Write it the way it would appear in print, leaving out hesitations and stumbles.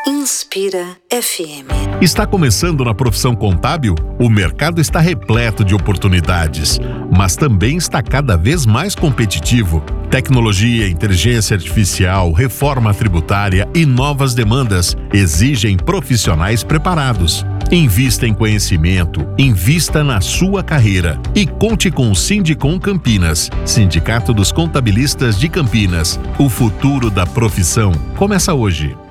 Inspira FM. Está começando na profissão contábil? O mercado está repleto de oportunidades, mas também está cada vez mais competitivo. Tecnologia, inteligência artificial, reforma tributária e novas demandas exigem profissionais preparados. Invista em conhecimento, invista na sua carreira e conte com o Sindicom Campinas, Sindicato dos Contabilistas de Campinas. O futuro da profissão começa hoje.